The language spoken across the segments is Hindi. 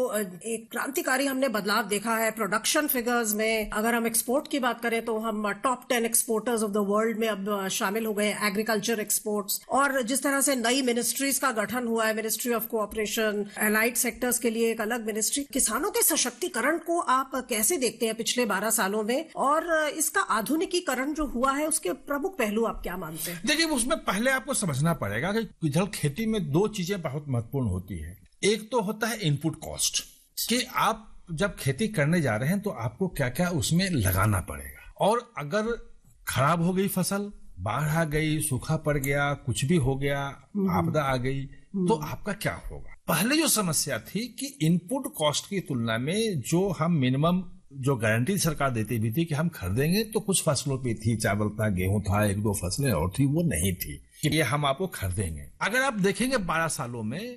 एक क्रांतिकारी हमने बदलाव देखा है प्रोडक्शन फिगर्स में। अगर हम एक्सपोर्ट की बात करें तो हम top 10 exporters of the world में अब शामिल हो गए, एग्रीकल्चर एक्सपोर्ट्स। और जिस तरह से नई मिनिस्ट्रीज का गठन हुआ है, ministry of cooperation, allied sectors के लिए एक अलग मिनिस्ट्री, किसानों के सशक्तिकरण को आप कैसे देखते हैं पिछले 12 सालों में, और इसका आधुनिकीकरण जो हुआ है उसके प्रमुख पहलू आप क्या मानते हैं? देखिए, उसमें पहले आपको समझना पड़ेगा कि जल खेती में दो चीजें बहुत महत्वपूर्ण होती है। एक तो होता है इनपुट कॉस्ट, कि आप जब खेती करने जा रहे हैं तो आपको क्या क्या उसमें लगाना पड़ेगा, और अगर खराब हो गई फसल, बाढ़ आ गई, सूखा पड़ गया, कुछ भी हो गया, आपदा आ गई, तो आपका क्या होगा। पहले जो समस्या थी कि इनपुट कॉस्ट की तुलना में जो हम मिनिमम जो गारंटी सरकार देती भी थी कि हम खरीदेंगे, तो कुछ फसलों पे थी, चावल था, गेहूं था, एक दो फसलें और थी, वो नहीं थी कि ये हम आपको खरीदेंगे। अगर आप देखेंगे 12 सालों में,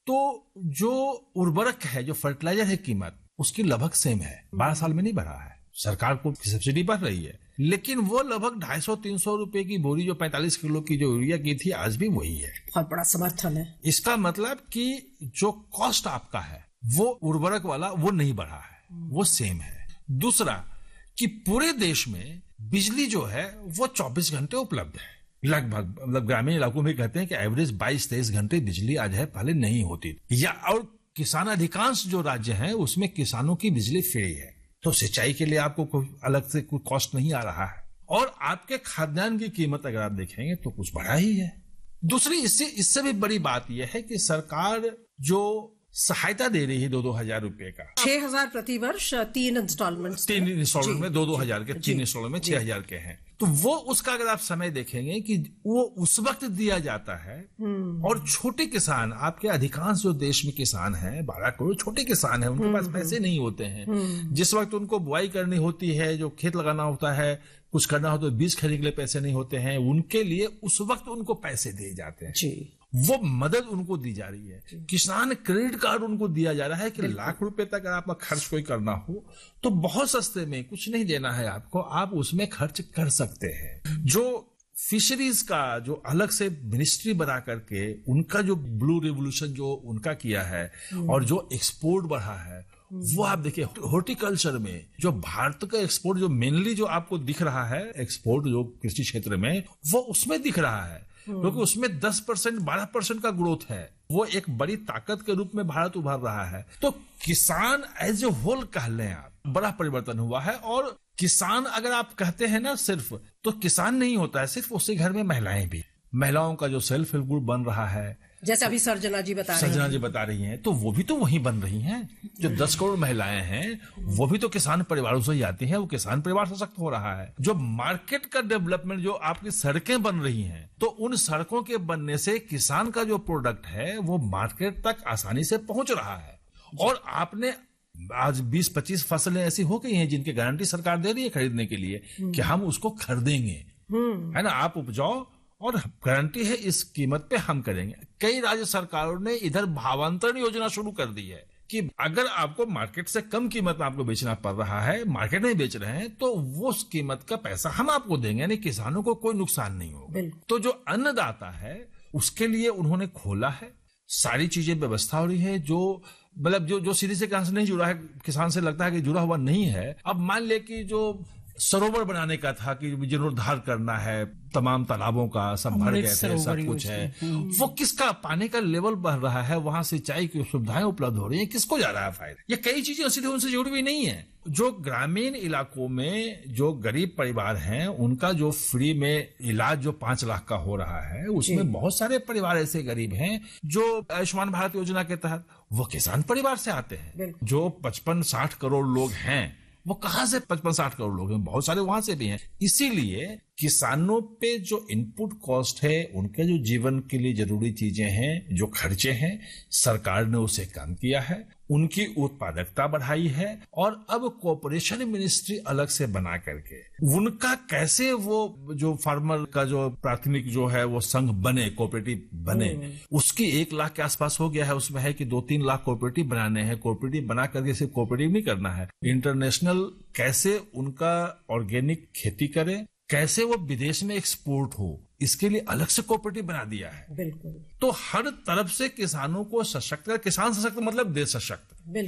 तो जो उर्वरक है, जो फर्टिलाइजर है, कीमत उसकी लगभग सेम है, 12 साल में नहीं बढ़ा है। सरकार को सब्सिडी बढ़ रही है, लेकिन वो लगभग 250-300 रुपए की बोरी जो 45 किलो की जो यूरिया की थी, आज भी वही है। बहुत बड़ा समर्थन है। इसका मतलब कि जो कॉस्ट आपका है वो उर्वरक वाला वो नहीं बढ़ा है, वो सेम है। दूसरा कि पूरे देश में बिजली जो है वो 24 घंटे उपलब्ध है लगभग। मतलब ग्रामीण इलाकों में कहते हैं कि एवरेज 22-23 घंटे बिजली आज है, पहले नहीं होती। या और किसान, अधिकांश जो राज्य हैं उसमें किसानों की बिजली फ्री है, तो सिंचाई के लिए आपको कोई अलग से कोई कॉस्ट नहीं आ रहा है। और आपके खाद्यान्न की कीमत अगर आप देखेंगे तो कुछ बढ़ा ही है। दूसरी इससे भी बड़ी बात यह है कि सरकार जो सहायता दे रही है 2-2 हजार रुपए का, 6,000 प्रति वर्ष, 3 इंस्टॉलमेंट में 2-2 हजार के, 3 इंस्टॉलमेंट में 6,000 के हैं। तो वो उसका अगर आप समय देखेंगे कि वो उस वक्त दिया जाता है, और छोटे किसान, आपके अधिकांश जो देश में किसान हैं, 12 करोड़ छोटे किसान हैं, उनके पास पैसे नहीं होते हैं। जिस वक्त उनको बुआई करनी होती है, जो खेत लगाना होता है, कुछ करना हो तो बीज खरीदने के लिए पैसे नहीं होते हैं, उनके लिए उस वक्त उनको पैसे दिए जाते हैं जी। वो मदद उनको दी जा रही है। किसान क्रेडिट कार्ड उनको दिया जा रहा है कि लाख रुपए तक अगर आपका खर्च कोई करना हो तो बहुत सस्ते में, कुछ नहीं देना है आपको, आप उसमें खर्च कर सकते हैं। जो फिशरीज का जो अलग से मिनिस्ट्री बना करके उनका जो ब्लू रिवोल्यूशन जो उनका किया है, और जो एक्सपोर्ट बढ़ा है, वो आप देखिए हॉर्टिकल्चर में जो भारत का एक्सपोर्ट जो मेनली जो आपको दिख रहा है, एक्सपोर्ट जो कृषि क्षेत्र में, वो उसमें दिख रहा है, क्योंकि उसमें 10% 12% का ग्रोथ है। वो एक बड़ी ताकत के रूप में भारत उभर रहा है। तो किसान एज ए होल कह लें आप, बड़ा परिवर्तन हुआ है। और किसान अगर आप कहते हैं ना सिर्फ, तो किसान नहीं होता है सिर्फ, उसके घर में महिलाएं भी, महिलाओं का जो सेल्फ हेल्प ग्रुप बन रहा है, जैसे अभी सर्जना जी बता रही हैं, तो वो भी तो वहीं बन रही हैं। जो 10 करोड़ महिलाएं हैं वो भी तो किसान परिवारों से ही आती हैं, वो किसान परिवार सशक्त हो रहा है। जो मार्केट का डेवलपमेंट, जो आपकी सड़कें बन रही हैं, तो उन सड़कों के बनने से किसान का जो प्रोडक्ट है वो मार्केट तक आसानी से पहुंच रहा है। और आपने आज 20-25 फसलें ऐसी हो गई हैं जिनकी गारंटी सरकार दे रही है खरीदने के लिए कि हम उसको खरीदेंगे, है ना, आप उपजाओ और गारंटी है इस कीमत पे हम करेंगे। कई राज्य सरकारों ने इधर भावांतरण योजना शुरू कर दी है कि अगर आपको मार्केट से कम कीमत में आपको बेचना पड़ रहा है, मार्केट में बेच रहे हैं, तो वो उस कीमत का पैसा हम आपको देंगे, यानी किसानों को कोई नुकसान नहीं होगा। तो जो अन्नदाता है उसके लिए उन्होंने खोला है, सारी चीजें व्यवस्था हो रही है। जो मतलब जो सीधे से किसान से नहीं जुड़ा है, किसान से लगता है कि जुड़ा हुआ नहीं है। अब मान ले कि जो सरोवर बनाने का था कि जीर्णोद्धार करना है, तमाम तालाबों का सब भर गए थे, सब कुछ है, वो किसका, पानी का लेवल बढ़ रहा है, वहां सिंचाई की सुविधाएं उपलब्ध हो रही है, किसको जा रहा है फायदा? ये कई चीजें सीधे उनसे जुड़ी हुई नहीं है। जो ग्रामीण इलाकों में जो गरीब परिवार हैं उनका जो फ्री में इलाज जो 5 लाख का हो रहा है, उसमें बहुत सारे परिवार ऐसे गरीब हैं जो आयुष्मान भारत योजना के तहत वो किसान परिवार से आते हैं। जो 55-60 करोड़ लोग हैं, वो कहां से 55-60 करोड़ लोग हैं, बहुत सारे वहां से भी हैं। इसीलिए किसानों पे जो इनपुट कॉस्ट है, उनके जो जीवन के लिए जरूरी चीजें हैं, जो खर्चे हैं, सरकार ने उसे कम किया है, उनकी उत्पादकता बढ़ाई है। और अब कोऑपरेशन मिनिस्ट्री अलग से बना करके उनका कैसे वो जो फार्मर का जो प्राथमिक जो है वो संघ बने, कोऑपरेटिव बने, उसकी 1 लाख के आसपास हो गया है। उसमें है कि 2-3 लाख कोऑपरेटिव बनाने हैं। कोऑपरेटिव बना करके सिर्फ कोऑपरेटिव नहीं करना है, इंटरनेशनल कैसे उनका ऑर्गेनिक खेती करे, कैसे वो विदेश में एक्सपोर्ट हो, इसके लिए अलग से कोऑपरेटिव बना दिया है। बिल्कुल। तो हर तरफ से किसानों को सशक्त, किसान सशक्त मतलब देश सशक्त।